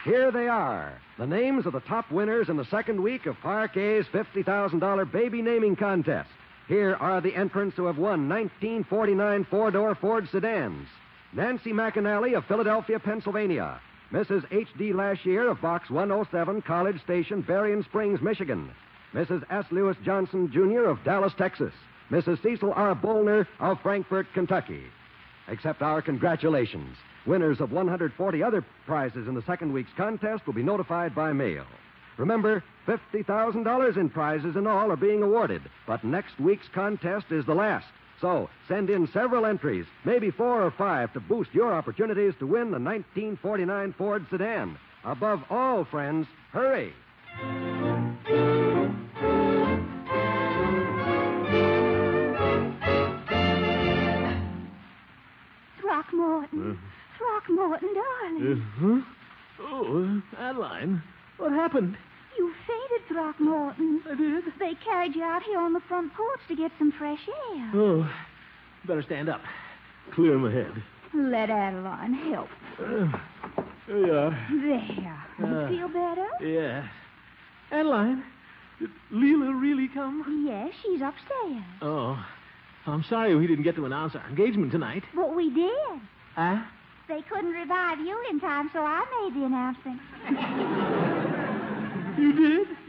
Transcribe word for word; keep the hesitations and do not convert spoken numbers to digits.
Here they are, the names of the top winners in the second week of Park A's fifty thousand dollars baby naming contest. Here are the entrants who have won nineteen forty-nine four-door Ford sedans. Nancy McAnally of Philadelphia, Pennsylvania. Missus H D Lashier of Box one oh seven, College Station, Berrien Springs, Michigan. Missus S. Lewis Johnson, Junior of Dallas, Texas. Missus Cecil R. Bollner of Frankfort, Kentucky. Accept our congratulations. Winners of one hundred forty other prizes in the second week's contest will be notified by mail. Remember, fifty thousand dollars in prizes in all are being awarded, but next week's contest is the last. So send in several entries, maybe four or five, to boost your opportunities to win the nineteen forty-nine Ford sedan. Above all, friends, hurry. Throckmorton. Uh, Throckmorton, darling. Uh-huh. Oh, uh, Adeline, what happened? You fainted, Throckmorton. I did? They carried you out here on the front porch to get some fresh air. Oh, better stand up. Clear my head. Let Adeline help. Uh, there you are. There. You Uh, feel better? Yeah. Adeline, did Leela really come? Yes, she's upstairs. Oh, I'm sorry we didn't get to announce our engagement tonight. But we did. Huh? They couldn't revive you in time, so I made the announcement. You did?